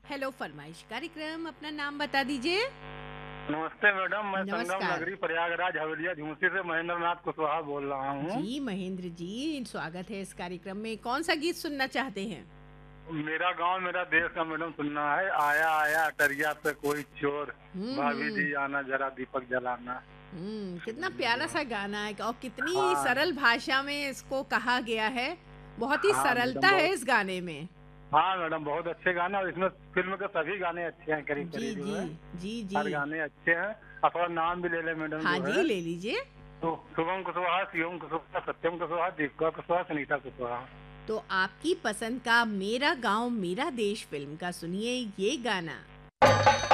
Hello फरमाइश कार्यक्रम, अपना नाम बता दीजिए। नमस्ते मैडम, मैं संगम नमस्कार। नगरी प्रयागराज हवेलिया झूंसी से महेंद्र नाथ कुशवाहा बोल रहा हूँ। जी महेंद्र जी, स्वागत है इस कार्यक्रम में। कौन सा गीत सुनना चाहते हैं? मेरा गांव मेरा देश का मैडम सुनना है। आया आया अटरिया पे कोई चोर, भाभी हम्म। जी आना जरा दीपक जलाना। कितना प्यारा सा गाना है और कितनी हाँ। सरल भाषा में इसको कहा गया है। बहुत ही हाँ मैडम सरलता है बहुत। इस गाने में। हाँ मैडम बहुत अच्छे गाने, और इसमें फिल्म के सभी गाने अच्छे हैं, करीब जी करीब जो जी। है। जी जी। हर गाने अच्छे हैं। और थोड़ा नाम भी ले ले मैडम हाँ जो जी, है। ले लीजिए। तो शुभम कुशवाहा, शिवम कुशवाहा, सत्यम कुशवाहा, दीपिका कुशवाहा, सुनीता कुशवाहा। तो आपकी पसंद का मेरा गांव मेरा देश फिल्म का सुनिए ये गाना।